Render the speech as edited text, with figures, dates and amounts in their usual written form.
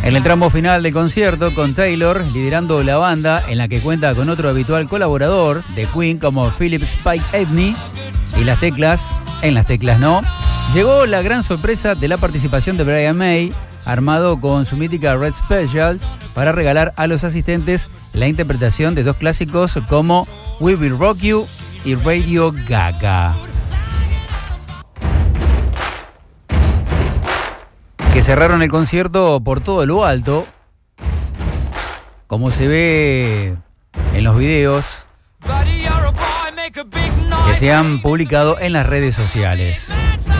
En el tramo final del concierto, con Taylor liderando la banda, en la que cuenta con otro habitual colaborador de Queen como Philip Spike Edney, y las teclas no, llegó la gran sorpresa de la participación de Brian May, armado con su mítica Red Special, para regalar a los asistentes la interpretación de dos clásicos como We Will Rock You y Radio Gaga, que cerraron el concierto por todo lo alto, como se ve en los videos que se han publicado en las redes sociales.